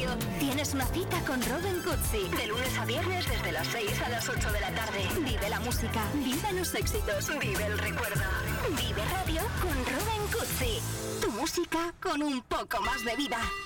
Radio. Tienes una cita con Robin Cutsi. De lunes a viernes desde las 6 a las 8 de la tarde. Vive la música, vive los éxitos, vive el recuerdo. Vive Radio con Robin Cutsi. Tu música con un poco más de vida.